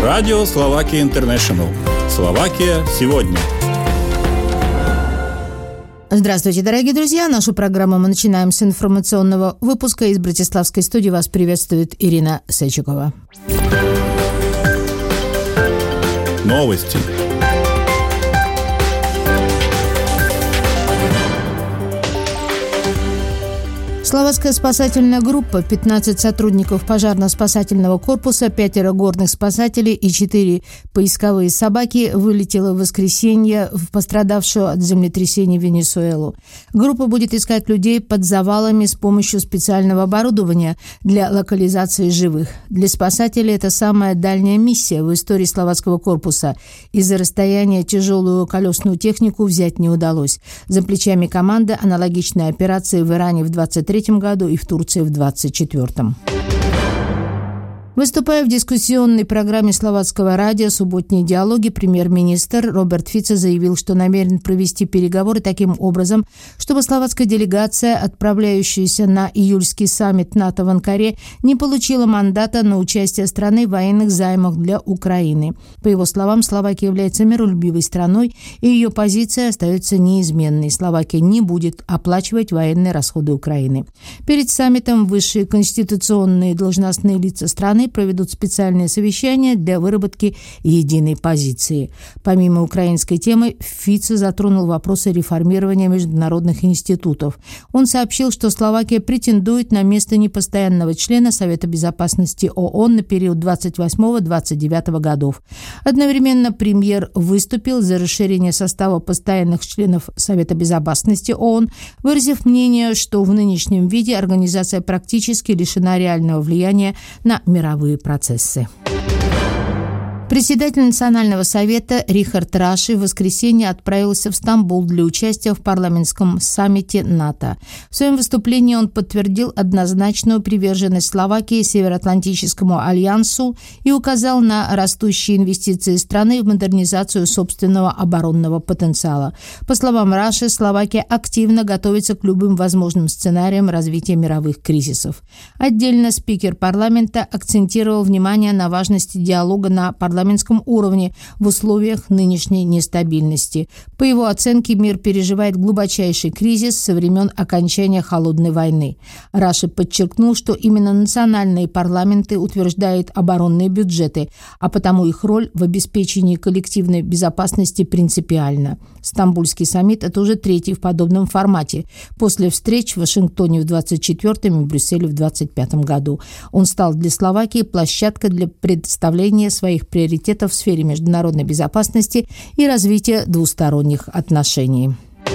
Радио Словакия Интернешнл. Словакия сегодня. Здравствуйте, дорогие друзья! Нашу программу мы начинаем с информационного выпуска. Из Братиславской студии вас приветствует Ирина Сечикова. Новости. Словацкая спасательная группа, 15 сотрудников пожарно-спасательного корпуса, 5 горных спасателей и 4 поисковые собаки вылетела в воскресенье в пострадавшую от землетрясения Венесуэлу. Группа будет искать людей под завалами с помощью специального оборудования для локализации живых. Для спасателей это самая дальняя миссия в истории словацкого корпуса. Из-за расстояния тяжелую колесную технику взять не удалось. За плечами команды аналогичные операции в Иране в 23 году и в Турции в 24-м. Выступая в дискуссионной программе словацкого радио «Субботние диалоги», премьер-министр Роберт Фицо заявил, что намерен провести переговоры таким образом, чтобы словацкая делегация, отправляющаяся на июльский саммит НАТО в Анкаре, не получила мандата на участие страны в военных займах для Украины. По его словам, Словакия является миролюбивой страной, и ее позиция остается неизменной. Словакия не будет оплачивать военные расходы Украины. Перед саммитом высшие конституционные должностные лица страны проведут специальное совещание для выработки единой позиции. Помимо украинской темы, Фицо затронул вопросы реформирования международных институтов. Он сообщил, что Словакия претендует на место непостоянного члена Совета безопасности ООН на период 28-29 годов. Одновременно премьер выступил за расширение состава постоянных членов Совета безопасности ООН, выразив мнение, что в нынешнем виде организация практически лишена реального влияния на мировые процессы. Председатель Национального совета Рихард Раши в воскресенье отправился в Стамбул для участия в парламентском саммите НАТО. В своем выступлении он подтвердил однозначную приверженность Словакии Североатлантическому альянсу и указал на растущие инвестиции страны в модернизацию собственного оборонного потенциала. По словам Раши, Словакия активно готовится к любым возможным сценариям развития мировых кризисов. Отдельно спикер парламента акцентировал внимание на важности диалога на парламентском уровне в условиях нынешней нестабильности. По его оценке, мир переживает глубочайший кризис со времен окончания Холодной войны. Раши подчеркнул, что именно национальные парламенты утверждают оборонные бюджеты, а потому их роль в обеспечении коллективной безопасности принципиальна. Стамбульский саммит – это уже третий в подобном формате, после встреч в Вашингтоне в 24-м и в Брюсселе в 25-м году. Он стал для Словакии площадкой для представления своих приоритетов в сфере международной безопасности и развития двусторонних отношений.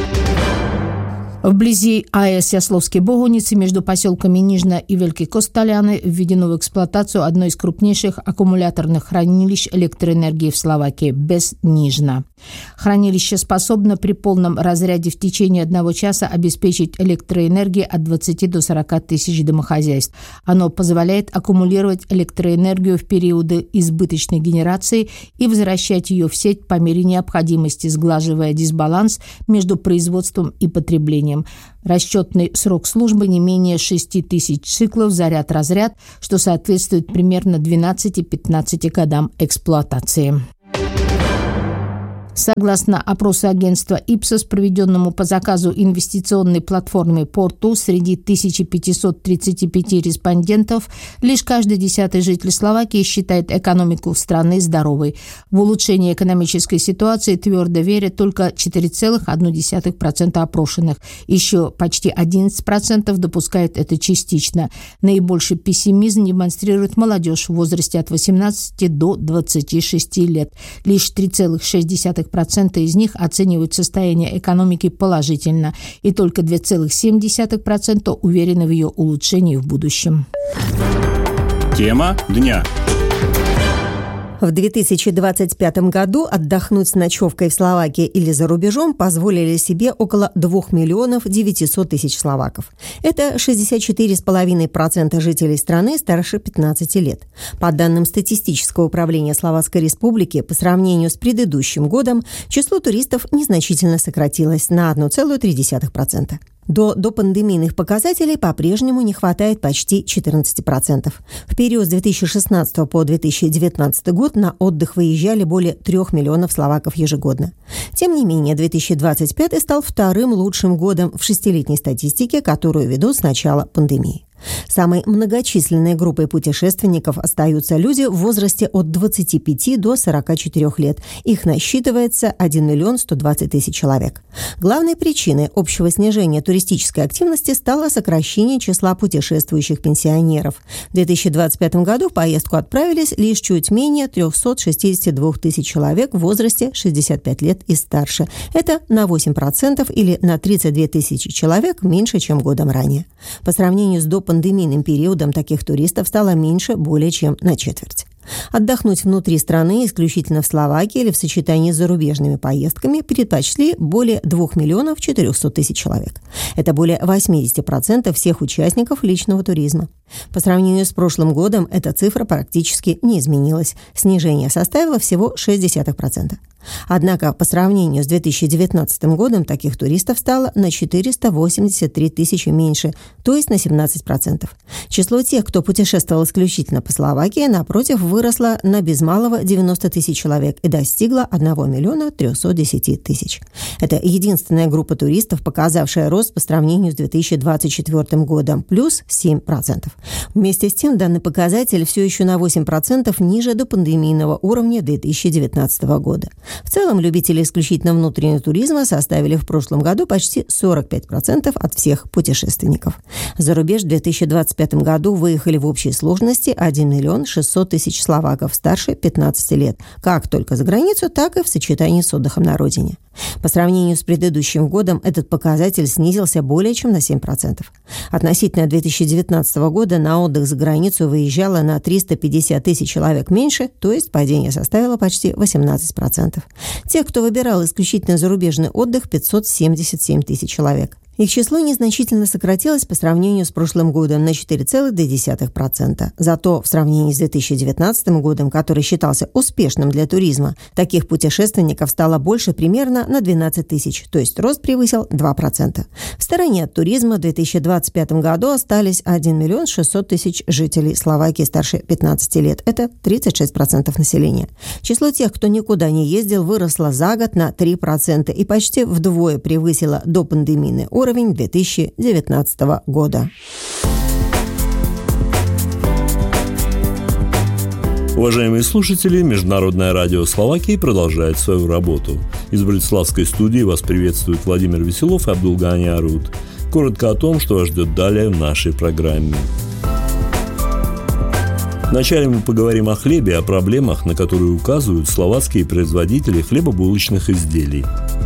Вблизи АЭС Ясловские Богуницы между поселками Нижна и Великие Косталяны введено в эксплуатацию одно из крупнейших аккумуляторных хранилищ электроэнергии в Словакии – БЭС Нижна. Хранилище способно при полном разряде в течение 1 часа обеспечить электроэнергией от 20 до 40 тысяч домохозяйств. Оно позволяет аккумулировать электроэнергию в периоды избыточной генерации и возвращать ее в сеть по мере необходимости, сглаживая дисбаланс между производством и потреблением. Расчетный срок службы не менее 6 тысяч циклов заряд-разряд, что соответствует примерно 12-15 годам эксплуатации. Согласно опросу агентства Ipsos, проведенному по заказу инвестиционной платформы Portu, среди 1535 респондентов лишь каждый 10-й житель Словакии считает экономику страны здоровой. В улучшение экономической ситуации твердо верят только 4,1% опрошенных. Еще почти 11% допускают это частично. Наибольший пессимизм демонстрирует молодежь в возрасте от 18 до 26 лет. Лишь 3,6% из них оценивают состояние экономики положительно, и только 2,7% уверены в ее улучшении в будущем. Тема дня. В 2025 году отдохнуть с ночевкой в Словакии или за рубежом позволили себе около 2 миллионов 900 тысяч словаков. Это 64,5% жителей страны старше 15 лет. По данным Статистического управления Словацкой Республики, по сравнению с предыдущим годом число туристов незначительно сократилось на 1,3%. До допандемийных показателей по-прежнему не хватает почти 14%. В период с 2016 по 2019 год на отдых выезжали более 3 миллионов словаков ежегодно. Тем не менее, 2025 стал вторым лучшим годом в шестилетней статистике, которую ведут с начала пандемии. Самой многочисленной группой путешественников остаются люди в возрасте от 25 до 44 лет. Их насчитывается 1 миллион 120 тысяч человек. Главной причиной общего снижения туристической активности стало сокращение числа путешествующих пенсионеров. В 2025 году в поездку отправились лишь чуть менее 362 тысяч человек в возрасте 65 лет и старше. Это на 8% или на 32 тысячи человек меньше, чем годом ранее. По сравнению с допандемийным периодом таких туристов стало меньше более чем на четверть. Отдохнуть внутри страны исключительно в Словакии или в сочетании с зарубежными поездками предпочли более 2 миллионов 400 тысяч человек. Это более 80% всех участников личного туризма. По сравнению с прошлым годом эта цифра практически не изменилась. Снижение составило всего 0,6%. Однако по сравнению с 2019 годом таких туристов стало на 483 тысячи меньше, то есть на 17%. Число тех, кто путешествовал исключительно по Словакии, напротив, выросло на без малого 90 тысяч человек и достигло 1 миллиона 310 тысяч. Это единственная группа туристов, показавшая рост по сравнению с 2024 годом, плюс 7%. Вместе с тем, данный показатель все еще на 8% ниже допандемийного уровня 2019 года. В целом, любители исключительно внутреннего туризма составили в прошлом году почти 45% от всех путешественников. За рубеж в 2025 году выехали в общей сложности 1 миллион 600 тысяч словаков старше 15 лет, как только за границу, так и в сочетании с отдыхом на родине. По сравнению с предыдущим годом этот показатель снизился более чем на 7%. Относительно 2019 года на отдых за границу выезжало на 350 тысяч человек меньше, то есть падение составило почти 18%. Тех, кто выбирал исключительно зарубежный отдых, 577 тысяч человек. Их число незначительно сократилось по сравнению с прошлым годом на 4,2%. Зато в сравнении с 2019 годом, который считался успешным для туризма, таких путешественников стало больше примерно на 12 тысяч, то есть рост превысил 2%. В стороне от туризма в 2025 году остались 1 миллион 600 тысяч жителей Словакии старше 15 лет. Это 36% населения. Число тех, кто никуда не ездил, выросло за год на 3% и почти вдвое превысило допандемийный уровень 2019 года. Уважаемые слушатели, Международное радио Словакии продолжает свою работу. Из Братиславской студии вас приветствуют Владимир Веселов и Абдулгани Арут. Коротко о том, что вас ждет далее в нашей программе. Вначале мы поговорим о хлебе и о проблемах, на которые указывают словацкие производители хлебобулочных изделий.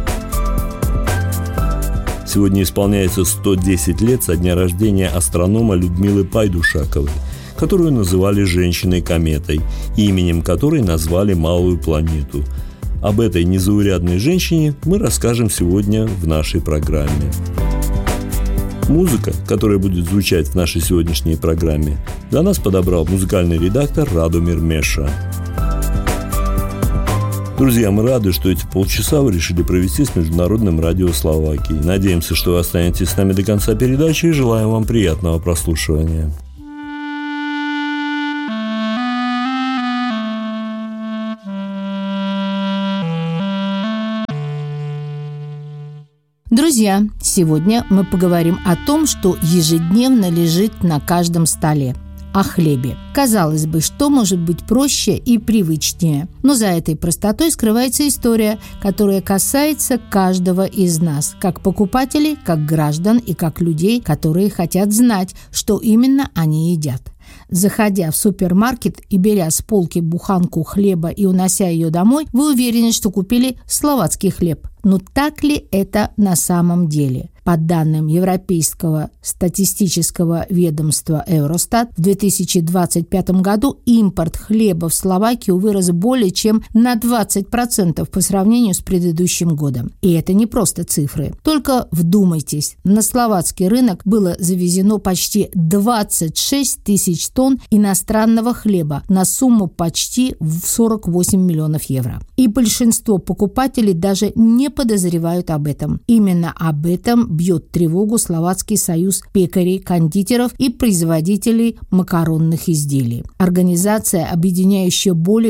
Сегодня исполняется 110 лет со дня рождения астронома Людмилы Пайдушаковой, которую называли «женщиной-кометой», и именем которой назвали малую планету. Об этой незаурядной женщине мы расскажем сегодня в нашей программе. Музыка, которая будет звучать в нашей сегодняшней программе, для нас подобрал музыкальный редактор Радомир Меша. Друзья, мы рады, что эти полчаса вы решили провести с Международным радио Словакии. Надеемся, что вы останетесь с нами до конца передачи и желаем вам приятного прослушивания. Друзья, сегодня мы поговорим о том, что ежедневно лежит на каждом столе. О хлебе. Казалось бы, что может быть проще и привычнее. Но за этой простотой скрывается история, которая касается каждого из нас, как покупателей, как граждан и как людей, которые хотят знать, что именно они едят. Заходя в супермаркет и беря с полки буханку хлеба и унося ее домой, вы уверены, что купили словацкий хлеб. Но так ли это на самом деле? По данным Европейского статистического ведомства Eurostat, в 2025 году импорт хлеба в Словакию вырос более чем на 20% по сравнению с предыдущим годом. И это не просто цифры. Только вдумайтесь, на словацкий рынок было завезено почти 26 тысяч тонн иностранного хлеба на сумму почти в 48 миллионов евро. И большинство покупателей даже не подозревают об этом. Именно об этом бьет тревогу Словацкий союз пекарей, кондитеров и производителей макаронных изделий. Организация, объединяющая более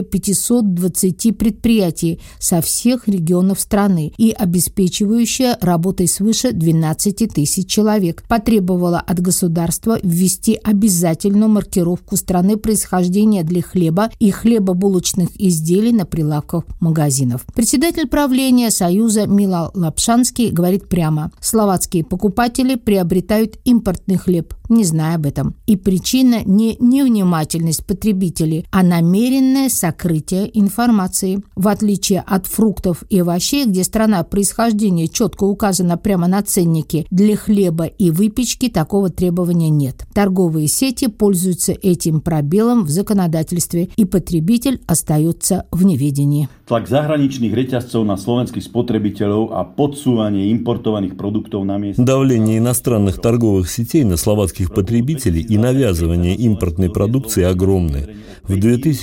520 предприятий со всех регионов страны и обеспечивающая работой свыше 12 тысяч человек, потребовала от государства ввести обязательную маркировку страны происхождения для хлеба и хлебобулочных изделий на прилавках магазинов. Председатель правления Союза Мила Лапшанский говорит прямо: словацкие покупатели приобретают импортный хлеб, не зная об этом. И причина не невнимательность потребителей, а намеренное сокрытие информации. В отличие от фруктов и овощей, где страна происхождения четко указана прямо на ценнике, для хлеба и выпечки такого требования нет. Торговые сети пользуются этим пробелом в законодательстве, и потребитель остается в неведении. Tlak zahraničných reťazcov na slovenských spotrebiteľov a podsúvanie importovaných produktov na mieste. Давление иностранных торговых сетей на словацких потребителей и навязывание импортной продукции огромны. В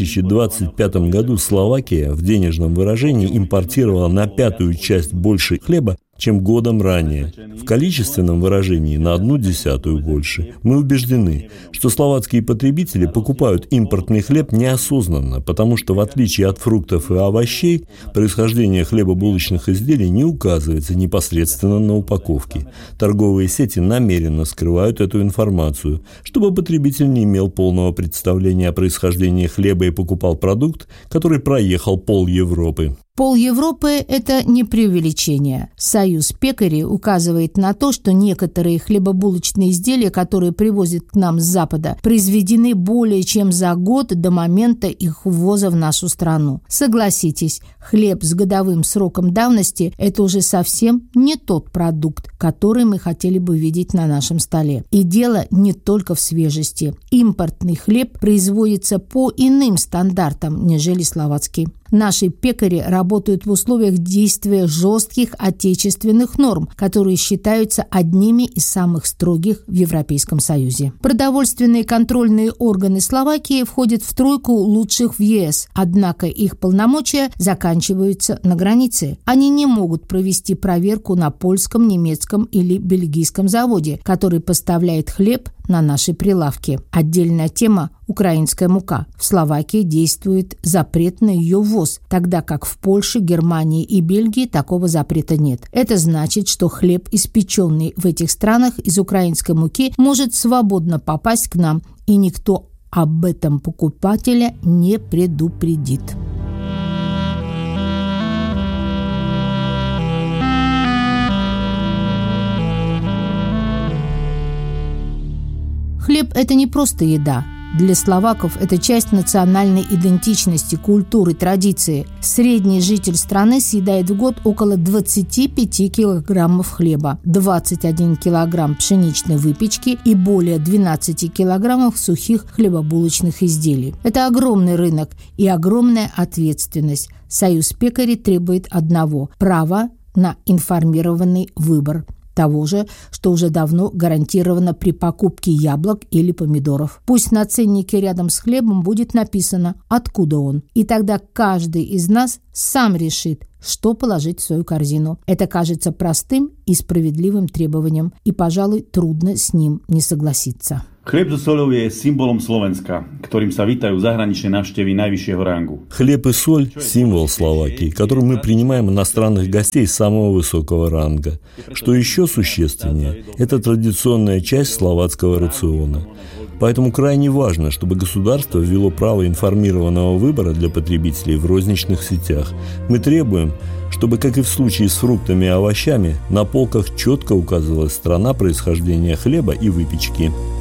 2025 году Словакия в денежном выражении импортировала на 1/5 больше хлеба, чем годом ранее. В количественном выражении на 1/10 больше. Мы убеждены, что словацкие потребители покупают импортный хлеб неосознанно, потому что, в отличие от фруктов и овощей, происхождение хлебобулочных изделий не указывается непосредственно на упаковке. Торговые сети намеренно скрывают эту информацию, чтобы потребитель не имел полного представления о происхождении хлеба и покупал продукт, который проехал пол Европы. Пол Европы – это не преувеличение. Союз пекарей указывает на то, что некоторые хлебобулочные изделия, которые привозят к нам с Запада, произведены более чем за год до момента их ввоза в нашу страну. Согласитесь, хлеб с годовым сроком давности – это уже совсем не тот продукт, который мы хотели бы видеть на нашем столе. И дело не только в свежести. Импортный хлеб производится по иным стандартам, нежели словацкий. Наши пекари работают в условиях действия жестких отечественных норм, которые считаются одними из самых строгих в Европейском Союзе. Продовольственные контрольные органы Словакии входят в тройку лучших в ЕС, однако их полномочия заканчиваются на границе. Они не могут провести проверку на польском, немецком или бельгийском заводе, который поставляет хлеб на наши прилавки. Отдельная тема – украинская мука. В Словакии действует запрет на ее ввоз, тогда как в Польше, Германии и Бельгии такого запрета нет. Это значит, что хлеб, испеченный в этих странах из украинской муки, может свободно попасть к нам, и никто об этом покупателя не предупредит. Хлеб – это не просто еда. Для словаков это часть национальной идентичности, культуры, традиции. Средний житель страны съедает в год около 25 килограммов хлеба, 21 килограмм пшеничной выпечки и более 12 килограммов сухих хлебобулочных изделий. Это огромный рынок и огромная ответственность. Союз пекарей требует одного – права на информированный выбор. Того же, что уже давно гарантировано при покупке яблок или помидоров. Пусть на ценнике рядом с хлебом будет написано, откуда он. И тогда каждый из нас сам решит, что положить в свою корзину. Это кажется простым и справедливым требованием, и, пожалуй, трудно с ним не согласиться. Chlieb so soľou je symbolom Slovenska, ktorým sa vítajú zahraničné návštevy najvyššieho rangu. Хлеб и соль – символ Словакии, которым мы принимаем иностранных гостей самого высокого ранга. Что еще существеннее – это традиционная часть словацкого рациона. Поэтому крайне важно, чтобы государство ввело право информированного выбора для потребителей в розничных сетях. Мы требуем, чтобы, как и в случае с фруктами и овощами, на полках четко указывалась страна происхождения хлеба и выпечки.